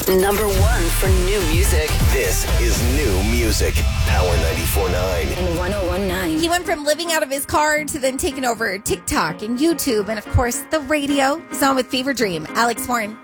Number 1 for new music. This is new music. Power 94.9 And 101.9. He went from living out of his car to then taking over TikTok and YouTube and, of course, the radio. He's on with Fever Dream. Alex Warren.